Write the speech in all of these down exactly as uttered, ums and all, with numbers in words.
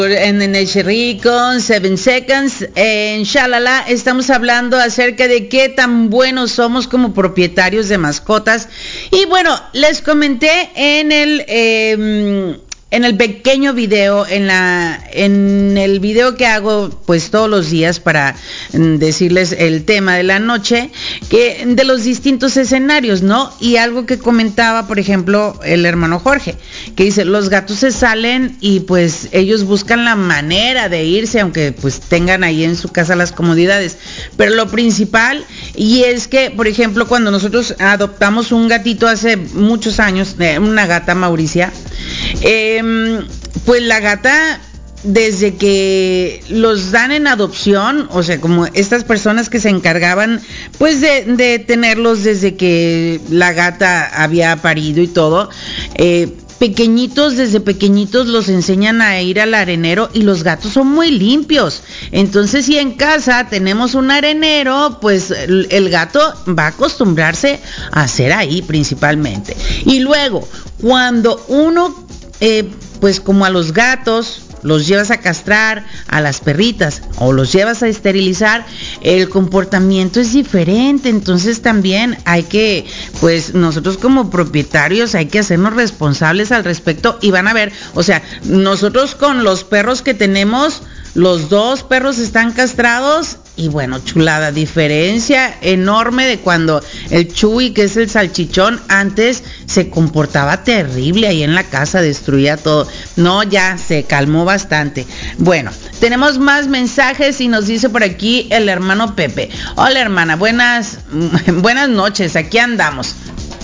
En Energy con Seven Seconds, en Shalala, estamos hablando acerca de qué tan buenos somos como propietarios de mascotas. Y bueno, les comenté en el eh, en el pequeño video, en la en el video que hago pues todos los días para mm, decirles el tema de la noche, que de los distintos escenarios, ¿no? Y algo que comentaba, por ejemplo, el hermano Jorge, que dice, los gatos se salen y pues ellos buscan la manera de irse, aunque pues tengan ahí en su casa las comodidades. Pero lo principal, y es que, por ejemplo, cuando nosotros adoptamos un gatito hace muchos años, eh, una gata Mauricia, eh, pues la gata, desde que los dan en adopción, o sea, como estas personas que se encargaban pues de, de tenerlos desde que la gata había parido y todo, eh, pequeñitos, desde pequeñitos los enseñan a ir al arenero y los gatos son muy limpios. Entonces, si en casa tenemos un arenero, pues el, el gato va a acostumbrarse a hacer ahí principalmente. Y luego, cuando uno, eh, pues como a los gatos los llevas a castrar, a las perritas, o los llevas a esterilizar, el comportamiento es diferente. Entonces también hay que, pues nosotros como propietarios hay que hacernos responsables al respecto. Y van a ver, o sea, nosotros con los perros que tenemos, los dos perros están castrados. Y bueno, chulada, diferencia enorme de cuando el Chuy, que es el salchichón, antes se comportaba terrible ahí en la casa, destruía todo. No, ya se calmó bastante. Bueno, tenemos más mensajes y nos dice por aquí el hermano Pepe. Hola hermana, buenas, buenas noches, aquí andamos.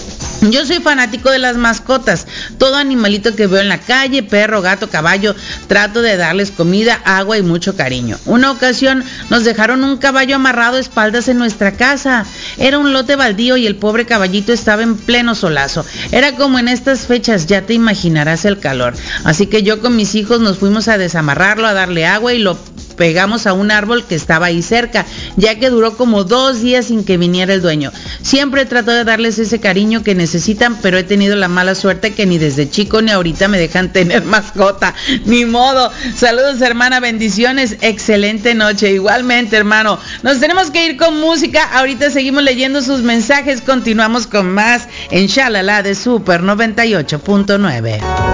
Yo soy fanático de las mascotas. Todo animalito que veo en la calle, perro, gato, caballo, trato de darles comida, agua y mucho cariño. Una ocasión nos dejaron un caballo amarrado a espaldas en nuestra casa. Era un lote baldío y el pobre caballito estaba en pleno solazo. Era como en estas fechas, ya te imaginarás el calor. Así que yo con mis hijos nos fuimos a desamarrarlo, a darle agua y lo pegamos a un árbol que estaba ahí cerca, ya que duró como dos días sin que viniera el dueño. Siempre trato de darles ese cariño que necesitan, pero he tenido la mala suerte que ni desde chico ni ahorita me dejan tener mascota. Ni modo. Saludos hermana, bendiciones, excelente noche. Igualmente hermano, nos tenemos que ir con música. Ahorita seguimos leyendo sus mensajes, continuamos con más en Shalala de Super noventa y ocho punto nueve.